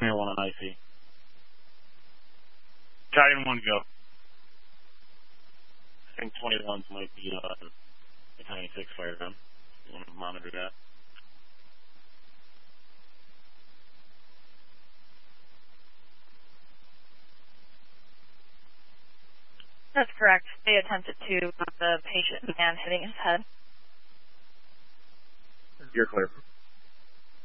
Premier 1 on IC. Guardian 1, go. I think 21s might be the 96 fire gun. You want to monitor that? That's correct. They attempted to move the patient and hitting his head. You're clear.